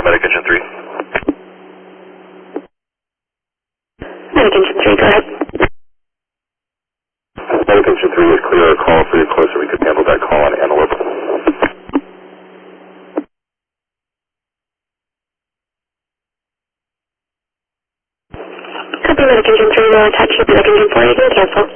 Medic Engine 3. Medic Engine 3, go ahead. Medic Engine 3 is clear. A call for you closer. We could handle that call on Antelope. Copy Medic Engine 3, we'll attach you to Medic Engine 4, you can cancel.